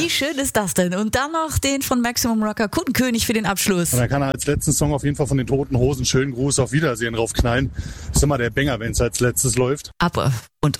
Wie schön ist das denn? Und dann noch den von Maximum Rocker Kundenkönig für den Abschluss. Und dann kann er als letzten Song auf jeden Fall von den Toten Hosen schönen Gruß auf Wiedersehen draufknallen. Ist immer der Banger, wenn es als letztes läuft. Ab und